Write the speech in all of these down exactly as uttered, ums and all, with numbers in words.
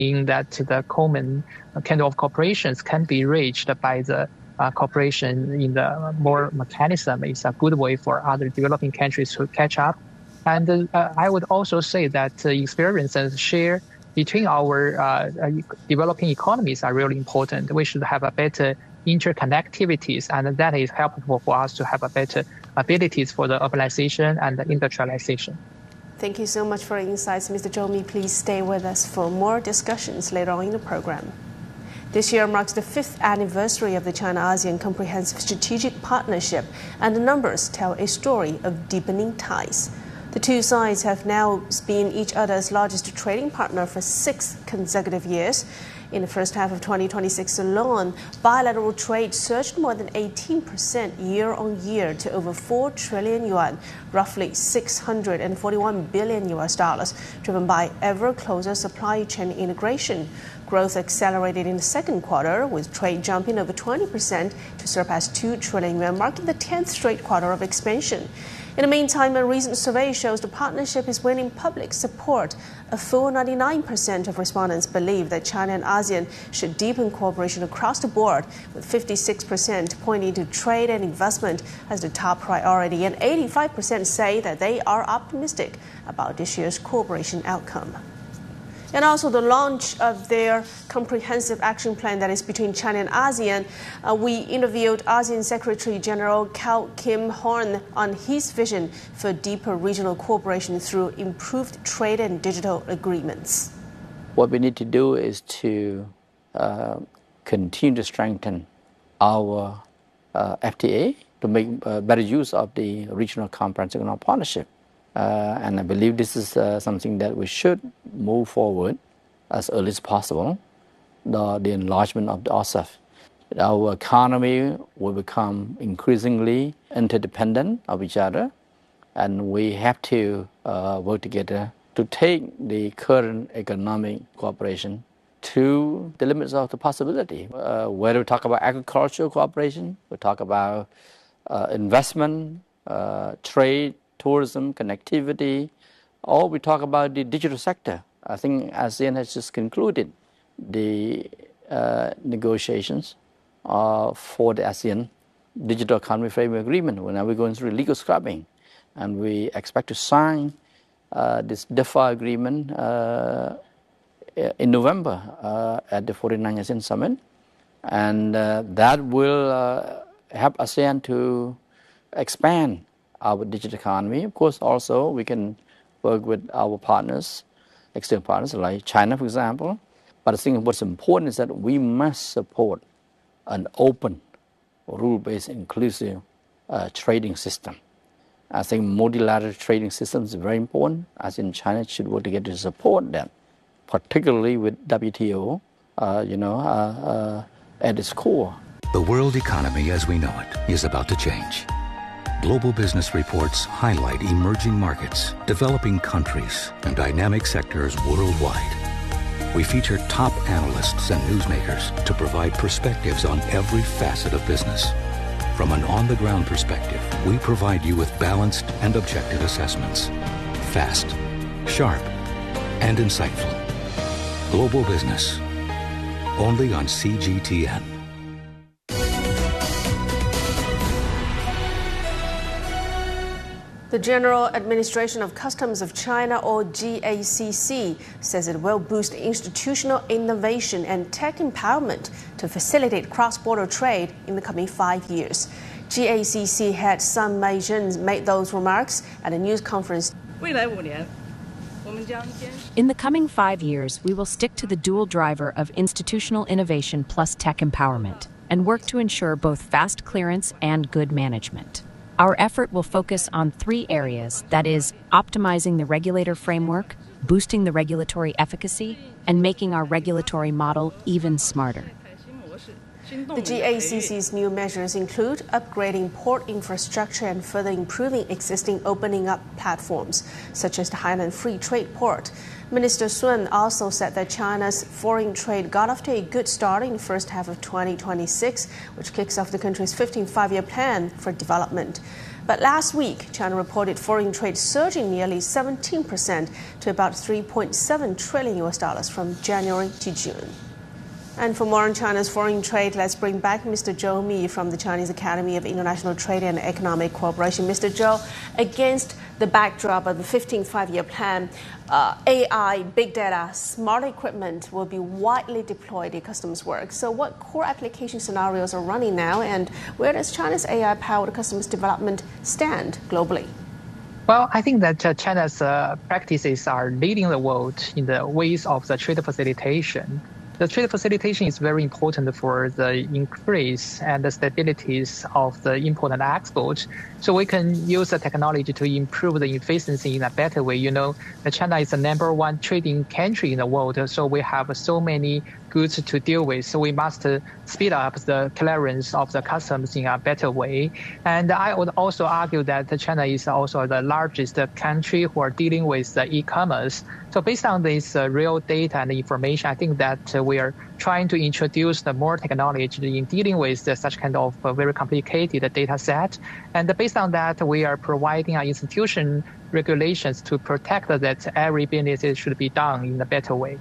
in that the common kind of cooperations can be reached by the uh, cooperation in the more mechanism is a good way for other developing countries to catch up. And uh, I would also say that uh, experience and share between our uh, developing economies are really important. We should have a better interconnectivities, and that is helpful for us to have a better abilities for the urbanization and the industrialization. Thank you so much for your insights, Mister Zhou Mi. Please stay with us for more discussions later on in the program. This year marks the fifth anniversary of the China-ASEAN Comprehensive Strategic Partnership, and the numbers tell a story of deepening ties. The two sides have now been each other's largest trading partner for six consecutive years. In the first half of twenty twenty-six alone, bilateral trade surged more than eighteen percent year on year to over four trillion yuan, roughly six hundred forty-one billion U S dollars, driven by ever closer supply chain integration. Growth accelerated in the second quarter, with trade jumping over twenty percent to surpass two trillion yuan, marking the tenth straight quarter of expansion. In the meantime, a recent survey shows the partnership is winning public support. A full ninety-nine percent of respondents believe that China and ASEAN should deepen cooperation across the board, with fifty-six percent pointing to trade and investment as the top priority, and eighty-five percent say that they are optimistic about this year's cooperation outcome. And also the launch of their comprehensive action plan that is between China and ASEAN. Uh, we interviewed ASEAN Secretary General Kao Kim Horn on his vision for deeper regional cooperation through improved trade and digital agreements. What we need to do is to uh, continue to strengthen our uh, F T A to make uh, better use of the regional comprehensive economic partnership. Uh, and I believe this is uh, something that we should move forward as early as possible, the, the enlargement of the R C E P. Our economy will become increasingly interdependent of each other, and we have to uh, work together to take the current economic cooperation to the limits of the possibility. Uh, whether we talk about agricultural cooperation, we talk about uh, investment, uh, trade, tourism, connectivity, or we talk about the digital sector. I think ASEAN has just concluded the uh, negotiations uh, for the ASEAN Digital Economy Framework Agreement. Now we're going through legal scrubbing, and we expect to sign uh, this D E F A agreement uh, in November uh, at the forty-ninth ASEAN Summit, and uh, that will uh, help ASEAN to expand our digital economy. Of course, also we can work with our partners, external partners like China, for example. But I think what's important is that we must support an open, rule-based, inclusive uh, trading system. I think multilateral trading systems is very important. As in China should work together to support that, particularly with W T O, uh, you know, uh, uh, at its core. The world economy as we know it is about to change. Global business reports highlight emerging markets, developing countries, and dynamic sectors worldwide. We feature top analysts and newsmakers to provide perspectives on every facet of business. From an on-the-ground perspective, we provide you with balanced and objective assessments. Fast, sharp, and insightful. Global Business, only on C G T N. The General Administration of Customs of China, or G A C C, says it will boost institutional innovation and tech empowerment to facilitate cross-border trade in the coming five years. G A C C head Sun Meizhen made those remarks at a news conference. In the coming five years, we will stick to the dual driver of institutional innovation plus tech empowerment and work to ensure both fast clearance and good management. Our effort will focus on three areas, that is, optimizing the regulator framework, boosting the regulatory efficacy, and making our regulatory model even smarter. The G A C C's new measures include upgrading port infrastructure and further improving existing opening up platforms, such as the Hainan Free Trade Port. Minister Sun also said that China's foreign trade got off to a good start in the first half of twenty twenty-six, which kicks off the country's fifteenth five-year plan for development. But last week, China reported foreign trade surging nearly seventeen percent to about three point seven trillion U S dollars from January to June. And for more on China's foreign trade, let's bring back Mister Zhou Mi from the Chinese Academy of International Trade and Economic Cooperation. Mister Zhou, against the backdrop of the fifteenth Five-Year Plan, uh, A I, big data, smart equipment will be widely deployed in customs work. So what core application scenarios are running now, and where does China's A I-powered customs development stand globally? Well, I think that uh, China's uh, practices are leading the world in the ways of the trade facilitation. The trade facilitation is very important for the increase and the stabilities of the import and export. So we can use the technology to improve the efficiency in a better way. You know, China is the number one trading country in the world, so we have so many goods to deal with. So we must uh, speed up the clearance of the customs in a better way. And I would also argue that China is also the largest country who are dealing with the e-commerce. So based on this uh, real data and information, I think that uh, we are trying to introduce the more technology in dealing with uh, such kind of uh, very complicated data set. And based on that, we are providing our institution regulations to protect that every business should be done in a better way.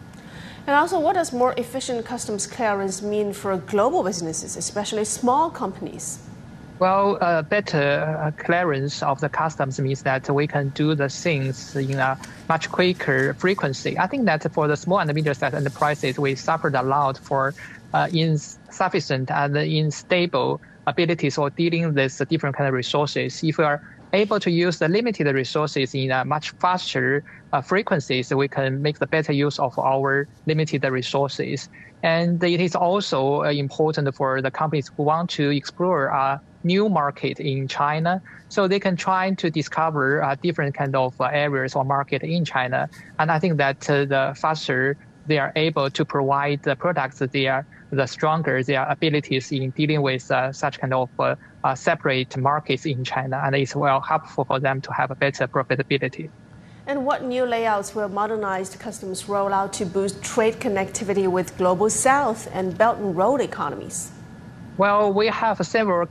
And also, what does more efficient customs clearance mean for global businesses, especially small companies? Well, uh, better uh, clearance of the customs means that we can do the things in a much quicker frequency. I think that for the small and medium-sized enterprises, we suffered a lot for uh, insufficient and unstable abilities or dealing with different kind of resources. If we are able to use the limited resources in a much faster uh, frequencies, we can make the better use of our limited resources. And it is also uh, important for the companies who want to explore a new market in China, so they can try to discover uh, different kind of uh, areas or market in China. And I think that uh, the faster they are able to provide the products, they are, the stronger their abilities in dealing with uh, such kind of uh, uh, separate markets in China, and it's well helpful for them to have a better profitability. And what new layouts will modernized customs roll out to boost trade connectivity with Global South and Belt and Road economies? Well, we have several